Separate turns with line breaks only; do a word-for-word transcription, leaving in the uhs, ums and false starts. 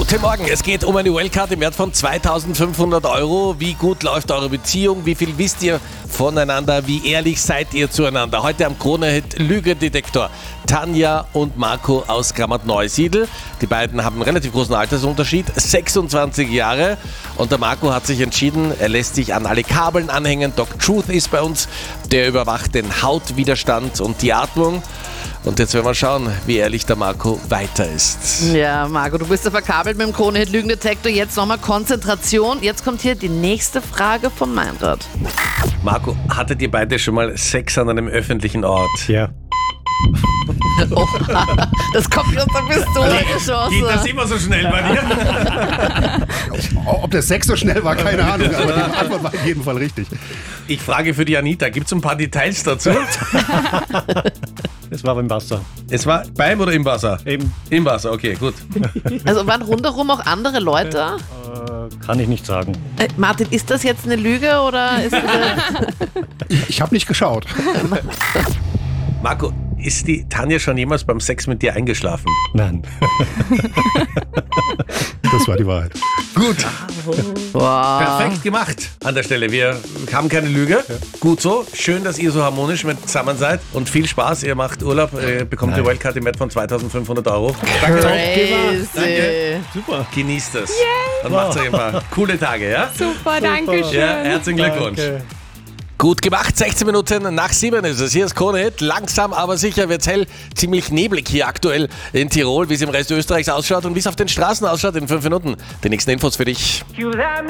Guten Morgen, es geht um eine Wildcard im Wert von zweitausendfünfhundert Euro. Wie gut läuft eure Beziehung? Wie viel wisst ihr voneinander? Wie ehrlich seid ihr zueinander? Heute am Krone-Hit Lügendetektor. Tanja und Marco aus Grammat-Neusiedl. Die beiden haben einen relativ großen Altersunterschied, sechsundzwanzig Jahre. Und der Marco hat sich entschieden, er lässt sich an alle Kabeln anhängen. Doc Truth ist bei uns, der überwacht den Hautwiderstand und die Atmung. Und jetzt werden wir schauen, wie ehrlich der Marco weiter ist.
Ja, Marco, du bist ja verkabelt mit dem Krone-Hit Lügendetektor. Jetzt nochmal Konzentration. Jetzt kommt hier die nächste Frage von Meinrad.
Marco, hattet ihr beide schon mal Sex an einem öffentlichen Ort?
Ja.
Oh, das kommt mir aus der Pistole geschossen.
Geht das immer so schnell bei dir?
Ob der Sex so schnell war, keine Ahnung, aber die Antwort war auf jeden Fall richtig.
Ich frage für die Anita, gibt es ein paar Details dazu?
Es war beim Wasser.
Es war beim oder im Wasser?
Eben.
Im Wasser, okay, gut.
Also waren rundherum auch andere Leute?
Äh, kann ich nicht sagen.
Äh, Martin, ist das jetzt eine Lüge oder ist das...
Ich, ich habe nicht geschaut.
Marco, ist die Tanja schon jemals beim Sex mit dir eingeschlafen?
Nein. Das war die Wahrheit.
Gut,
Wow.
perfekt gemacht an der Stelle. Wir haben keine Lüge. Gut so. Schön, dass ihr so harmonisch mit zusammen seid. Und viel Spaß. Ihr macht Urlaub, äh, bekommt
Nein.
die Wildcard im Wert von zweitausendfünfhundert Euro. Danke.
Crazy.
Danke.
Super.
Genießt es. Und macht euch ein paar coole Tage, ja?
Super, danke schön.
Ja, herzlichen Glückwunsch.
Danke.
Gut gemacht, sechzehn Minuten nach sieben ist es. Hier ist Krone-Hit. Langsam, aber sicher wird's hell. Ziemlich neblig hier aktuell in Tirol, wie es im Rest Österreichs ausschaut und wie es auf den Straßen ausschaut in fünf Minuten. Die nächsten Infos für dich.